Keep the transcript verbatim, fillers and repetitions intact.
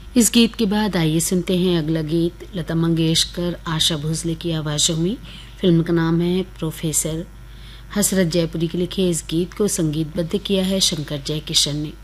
इस गीत के बाद आइए सुनते हैं अगला गीत लता मंगेशकर आशा भोसले की आवाज़ों में। फिल्म का नाम है प्रोफेसर। हसरत जयपुरी के लिखे इस गीत को संगीतबद्ध किया है शंकर जयकिशन ने।